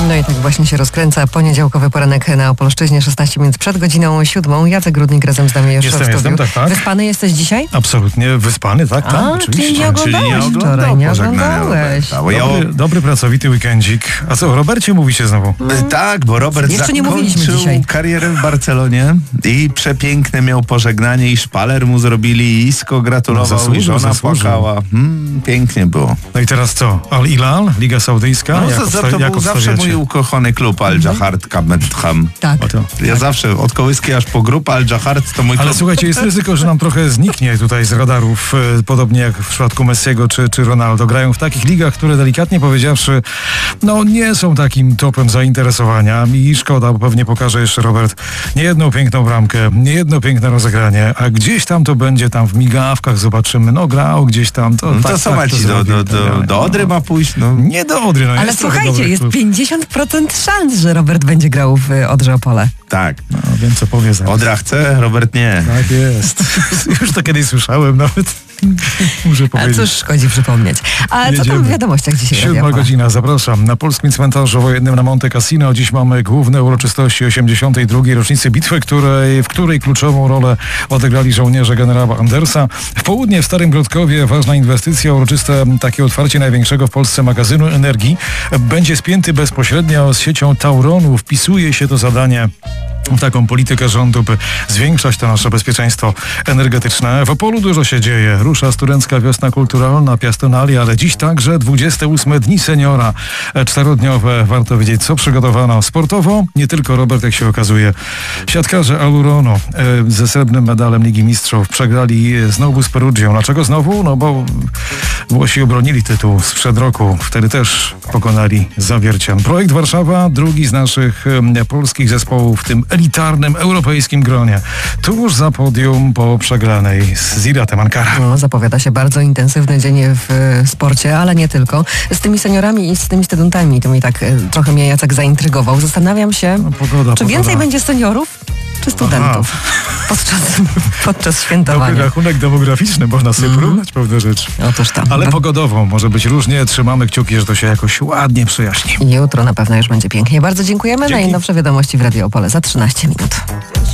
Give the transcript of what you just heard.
No i tak właśnie się rozkręca poniedziałkowy poranek na Opolszczyźnie, 16 minut przed godziną 7. Jacek Rudnik razem z nami już w studiu. Jestem, tak. Wyspany jesteś dzisiaj? Absolutnie wyspany, tak, oczywiście. Czyli nie oglądałeś wczoraj, nie oglądałeś. Dobry pracowity weekendzik. A co, o Robercie mówicie znowu? Tak, bo Robert Jeszcze nie mówiliśmy dzisiaj. zakończył karierę w Barcelonie i przepiękne miał pożegnanie i szpaler mu zrobili, i Isco gratulował, i żona płakała. Pięknie było. No i teraz co? Al Hilal, Liga Saudyjska? To był zawsze mój ukochany klub Al Jahard Kabedham. Tak. Ja zawsze od kołyski aż po grupę Al Jahard to mój klub. Ale słuchajcie, jest ryzyko, że nam trochę zniknie tutaj z radarów, podobnie jak w przypadku Messiego czy Ronaldo. Grają w takich ligach, które delikatnie powiedziawszy, nie są takim topem zainteresowania i szkoda, bo pewnie pokaże jeszcze Robert niejedną piękną bramkę, niejedno piękne rozegranie, a gdzieś tam to będzie tam w migawkach, zobaczymy, grał gdzieś tam. To co ma ci do Odry ma pójść? Nie do Odry, Ale słuchajcie, jest 50% szans, że Robert będzie grał w Odrze Opole. Tak. Wiem, co powie zaraz. Odra chce, Robert nie. Tak jest. Już to kiedyś słyszałem nawet. Muszę powiedzieć. A cóż szkodzi przypomnieć. A co tam w wiadomościach dzisiaj? 7 godzina, zapraszam. Na polskim cmentarzu wojennym na Monte Cassino dziś mamy główne uroczystości 82. rocznicy bitwy, w której kluczową rolę odegrali żołnierze generała Andersa. W południe w Starym Grodkowie ważna inwestycja, uroczyste takie otwarcie największego w Polsce magazynu energii. Będzie spięty bezpośrednio z siecią Tauronu. Wpisuje się to zadanie w taką politykę rządu, by zwiększać to nasze bezpieczeństwo energetyczne. W Opolu dużo się dzieje. Rusza studencka wiosna kulturalna, Piastonalia, ale dziś także 28 Dni Seniora. 4-dniowe. Warto wiedzieć, co przygotowano sportowo. Nie tylko Robert, jak się okazuje. Siatkarze Alurono ze srebrnym medalem Ligi Mistrzów przegrali znowu z Perugią. Dlaczego znowu? Bo Włosi obronili tytuł sprzed roku. Wtedy też pokonali Zawiercian. Projekt Warszawa, drugi z naszych polskich zespołów w tym elitarnym europejskim gronie. Tuż za podium po przegranej z Iratem Ankara. Zapowiada się bardzo intensywny dzień w sporcie, ale nie tylko. Z tymi seniorami i z tymi studentami, to mi tak trochę mnie Jacek zaintrygował. Zastanawiam się, czy więcej będzie seniorów, czy studentów podczas świętowania. Dobry rachunek demograficzny, można sobie porównać pewne rzeczy. Otóż tam. Ale pogodowo może być różnie. Trzymamy kciuki, że to się jakoś ładnie przyjaśni. Jutro na pewno już będzie pięknie. Bardzo dziękujemy. Najnowsze wiadomości w Radio Opole za 13 minut.